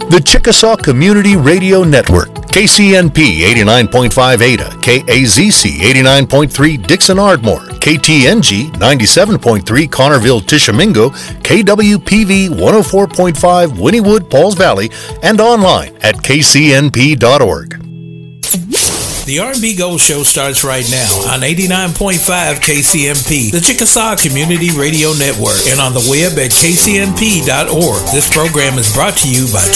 The Chickasaw Community Radio Network, KCNP 89.5 Ada, KAZC 89.3 Dixon Ardmore, KTNG 97.3 Connerville Tishomingo, KWPV 104.5 Wynnewood Pauls Valley, and online at kcnp.org. The R&B Gold Show starts right now on 89.5 KCMP, the Chickasaw Community Radio Network, and on the web at kcnp.org. This program is brought to you by